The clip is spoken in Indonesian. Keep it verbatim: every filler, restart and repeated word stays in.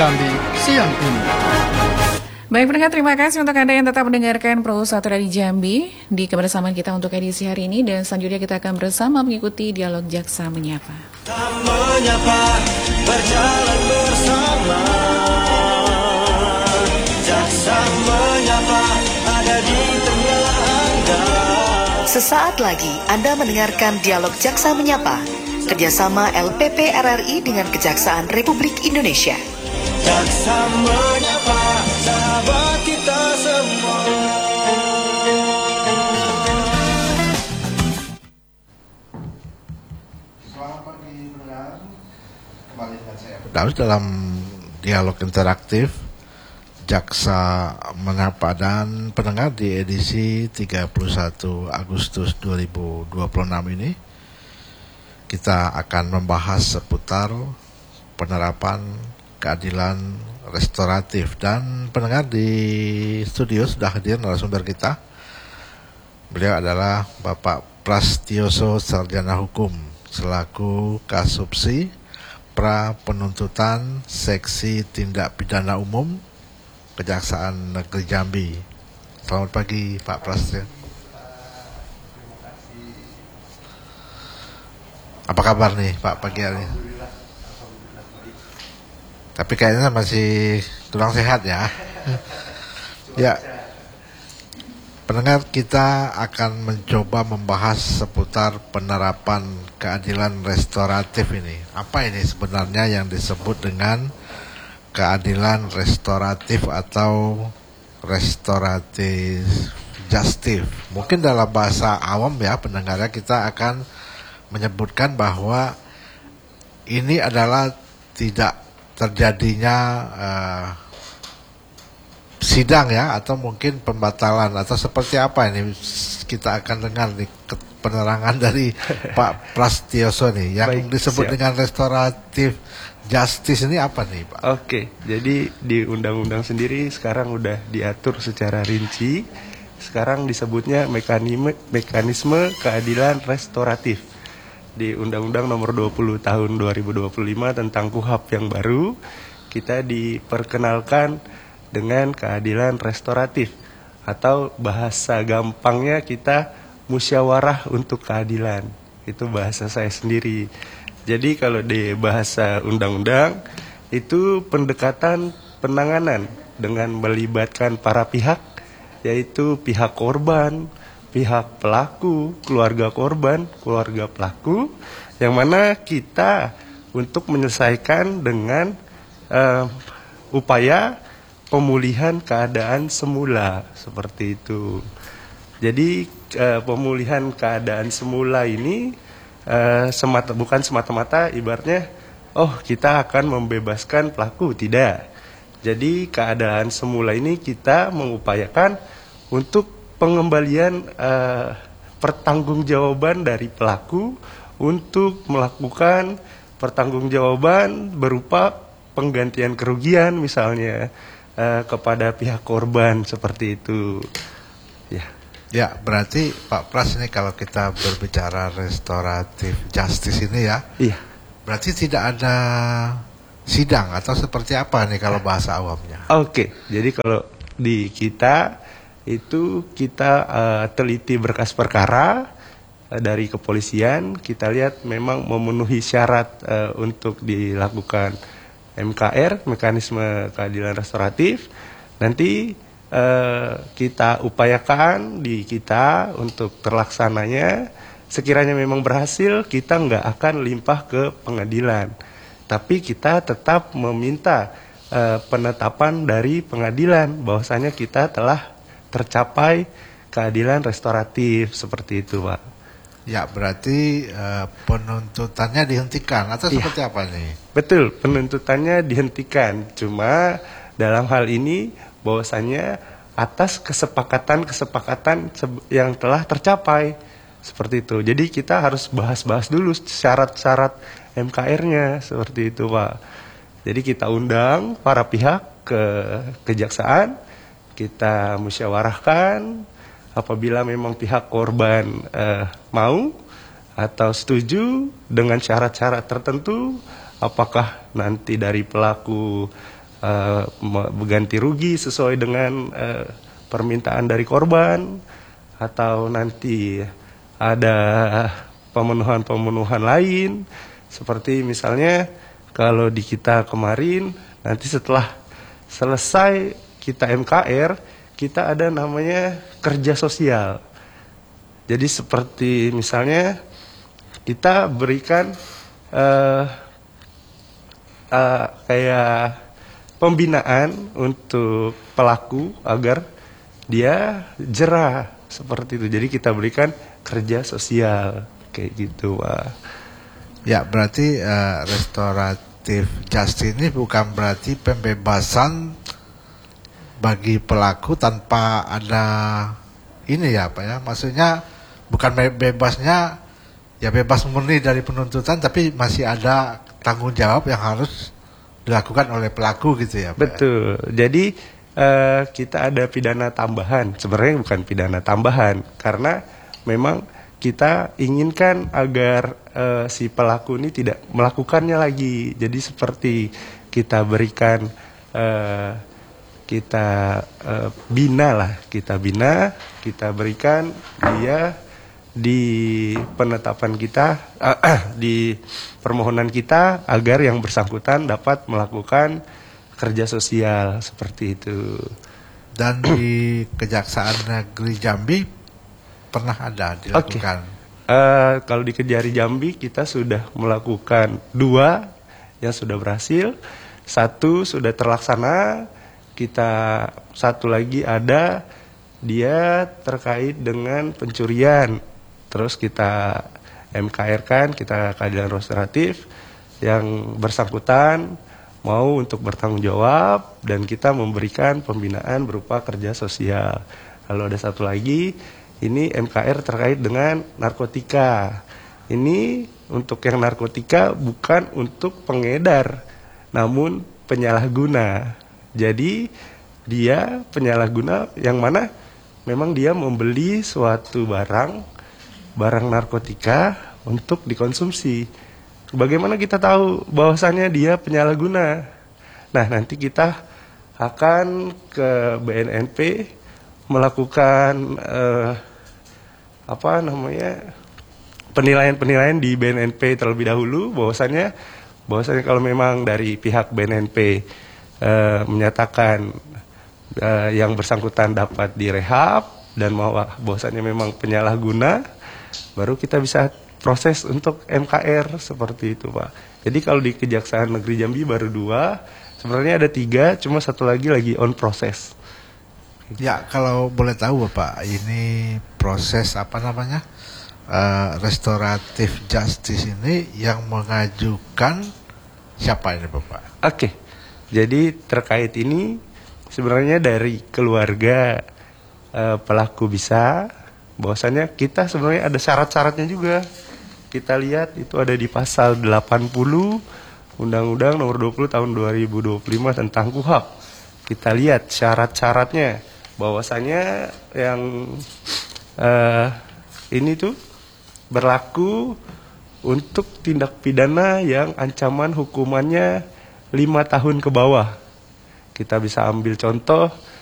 Jambi siang ini. Baik pendengar, terima kasih untuk Anda yang tetap mendengarkan Pro satu dari Jambi di kebersamaan kita untuk edisi hari ini, dan selanjutnya kita akan bersama mengikuti dialog Jaksa Menyapa. Menyapa, berjalan bersama. Jaksa Menyapa ada di tengah Anda. Sesaat lagi Anda mendengarkan dialog Jaksa Menyapa, kerjasama L P P R R I dengan Kejaksaan Republik Indonesia. Jaksa Menyapa, sahabat kita semua. Selamat pagi pendengar. Kembali dengan saya Daus dalam dialog interaktif Jaksa Menyapa, dan pendengar di edisi tiga puluh satu Agustus dua ribu dua puluh enam ini kita akan membahas seputar penerapan keadilan restoratif, dan pendengar di studio sudah hadir narasumber kita. Beliau adalah Bapak Prastioso Sarjana Hukum selaku Kasubsi Pra Penuntutan Seksi Tindak Pidana Umum Kejaksaan Negeri Jambi. Selamat pagi Pak Prastio. Apa kabar nih Pak pagi hari ini? Tapi kayaknya masih kurang sehat ya. Ya, pendengar, kita akan mencoba membahas seputar penerapan keadilan restoratif ini. Apa ini sebenarnya yang disebut dengan keadilan restoratif atau restoratif justice? Mungkin dalam bahasa awam ya pendengarnya, kita akan menyebutkan bahwa ini adalah tidak terjadinya uh, sidang ya, atau mungkin pembatalan, atau seperti apa ini kita akan dengar nih penerangan dari Pak Prastioso nih yang Baik, disebut siap. dengan restoratif justice ini apa nih Pak? Oke, jadi di undang-undang sendiri sekarang udah diatur secara rinci. Sekarang disebutnya mekanisme mekanisme keadilan restoratif. Di Undang-Undang Nomor dua puluh Tahun dua ribu dua puluh lima tentang Kuhap yang baru, kita diperkenalkan dengan keadilan restoratif, atau bahasa gampangnya kita musyawarah untuk keadilan. Itu bahasa saya sendiri. Jadi kalau di bahasa undang-undang itu pendekatan penanganan dengan melibatkan para pihak, yaitu pihak korban, pihak pelaku, keluarga korban, keluarga pelaku, yang mana kita untuk menyelesaikan dengan uh, upaya pemulihan keadaan semula, seperti itu. Jadi uh, pemulihan keadaan semula ini uh, semata, bukan semata-mata ibaratnya, oh kita akan membebaskan pelaku, tidak. Jadi keadaan semula ini kita mengupayakan untuk pengembalian uh, pertanggungjawaban dari pelaku untuk melakukan pertanggungjawaban berupa penggantian kerugian misalnya uh, kepada pihak korban, seperti itu. Ya. Ya, berarti Pak Pras ini kalau kita berbicara restoratif justice ini ya, iya. Berarti tidak ada sidang atau seperti apa nih kalau bahasa awamnya? Oke, jadi kalau di kita itu kita uh, teliti berkas perkara uh, dari kepolisian, kita lihat memang memenuhi syarat uh, untuk dilakukan M K R, mekanisme keadilan restoratif. Nanti uh, kita upayakan di kita untuk terlaksananya. Sekiranya memang berhasil, kita nggak akan limpah ke pengadilan, tapi kita tetap meminta uh, penetapan dari pengadilan bahwasanya kita telah tercapai keadilan restoratif, seperti itu Pak. Ya, berarti uh, penuntutannya dihentikan atau ya, seperti apa nih? Betul, penuntutannya dihentikan. Cuma dalam hal ini bahwasanya atas kesepakatan-kesepakatan yang telah tercapai, seperti itu. Jadi kita harus bahas-bahas dulu syarat-syarat M K R-nya, seperti itu Pak. Jadi kita undang para pihak ke kejaksaan, kita musyawarahkan. Apabila memang pihak korban eh, mau atau setuju dengan syarat-syarat tertentu, apakah nanti dari pelaku uh, mengganti rugi sesuai dengan uh, permintaan dari korban, atau nanti ada pemenuhan-pemenuhan lain, seperti misalnya kalau di kita kemarin, nanti setelah selesai kita M K R, kita ada namanya kerja sosial. Jadi seperti misalnya kita berikan uh, uh, kayak pembinaan untuk pelaku agar dia jerah seperti itu. Jadi kita berikan kerja sosial kayak gitu, Pak. Ya, berarti uh, restoratif justice ini bukan berarti pembebasan bagi pelaku tanpa ada ini ya, Pak ya. Maksudnya bukan bebasnya ya bebas murni dari penuntutan, tapi masih ada tanggung jawab yang harus dilakukan oleh pelaku gitu ya, Pak. Betul. Jadi uh, kita ada pidana tambahan. Sebenarnya bukan pidana tambahan, karena memang kita inginkan agar uh, si pelaku ini tidak melakukannya lagi. Jadi seperti kita berikan, uh, kita uh, bina lah, kita bina, kita berikan dia di penetapan kita, uh, uh, di permohonan kita agar yang bersangkutan dapat melakukan kerja sosial seperti itu. Dan di Kejaksaan Negeri Jambi pernah ada dilakukan. Okay. Uh, kalau di Kejari Jambi kita sudah melakukan dua yang sudah berhasil, satu sudah terlaksana, kita satu lagi ada dia terkait dengan pencurian, terus kita M K R kan, kita keadilan restoratif, yang bersangkutan mau untuk bertanggung jawab dan kita memberikan pembinaan berupa kerja sosial. Lalu ada satu lagi, ini M K R terkait dengan narkotika. Ini untuk yang narkotika bukan untuk pengedar, namun penyalahguna. Jadi dia penyalahguna yang mana memang dia membeli suatu barang, barang narkotika untuk dikonsumsi. Bagaimana kita tahu bahwasannya dia penyalahguna? Nah, nanti kita akan ke B N N P melakukan eh, apa namanya penilaian-penilaian di B N N P terlebih dahulu, bahwasannya bahwasannya kalau memang dari pihak B N N P eh, menyatakan eh, yang bersangkutan dapat direhab dan bahwasannya memang penyalahguna, baru kita bisa proses untuk M K R seperti itu, Pak. Jadi kalau di Kejaksaan Negeri Jambi baru dua, sebenarnya ada tiga, cuma satu lagi lagi on proses. Ya, kalau boleh tahu Bapak, ini proses apa namanya uh, restoratif justice ini yang mengajukan siapa ini Bapak? Oke, jadi terkait ini sebenarnya dari keluarga uh, pelaku bisa, bahwasanya kita sebenarnya ada syarat-syaratnya juga. Kita lihat itu ada di pasal delapan puluh Undang-Undang nomor dua puluh tahun dua ribu dua puluh lima tentang K U H P. Kita lihat syarat-syaratnya, bahwasanya yang uh, ini tuh berlaku untuk tindak pidana yang ancaman hukumannya lima tahun ke bawah. Kita bisa ambil contoh